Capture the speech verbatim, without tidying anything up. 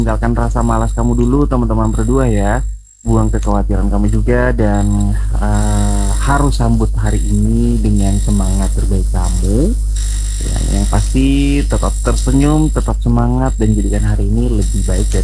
tinggalkan rasa malas kamu dulu teman-teman berdua ya. Buang kekhawatiran kamu juga dan uh, harus sambut hari ini dengan semangat terbaik kamu. Ya, yang pasti tetap tersenyum, tetap semangat dan jadikan hari ini lebih baik dari